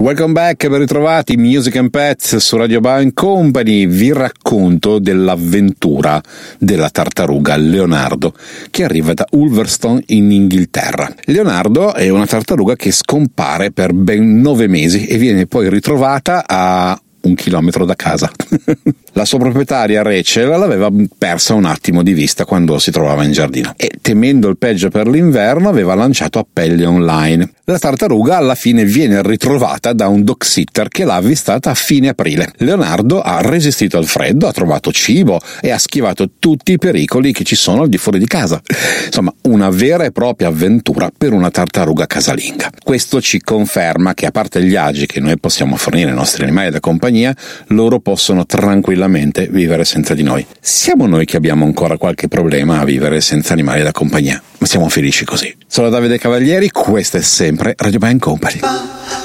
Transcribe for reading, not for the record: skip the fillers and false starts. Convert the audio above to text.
Welcome back, ben ritrovati, Music and Pets su Radio Bang Company. Vi racconto dell'avventura della tartaruga Leonardo che arriva da Ulverstone in Inghilterra. Leonardo è una tartaruga che scompare per ben 9 mesi e viene poi ritrovata a 1 chilometro da casa. La sua proprietaria Rachel l'aveva persa un attimo di vista quando si trovava in giardino e, temendo il peggio per l'inverno, aveva lanciato appelli online. La tartaruga alla fine viene ritrovata da un dog sitter che l'ha avvistata a fine aprile. Leonardo ha resistito al freddo, ha trovato cibo e ha schivato tutti i pericoli che ci sono al di fuori di casa. Insomma, una vera e propria avventura per una tartaruga casalinga. Questo ci conferma che, a parte gli agi che noi possiamo fornire ai nostri animali da compagnia, loro possono tranquillamente vivere senza di noi. Siamo noi che abbiamo ancora qualche problema a vivere senza animali da compagnia, ma siamo felici così. Sono Davide Cavalieri, questo è sempre Radio Bang Company.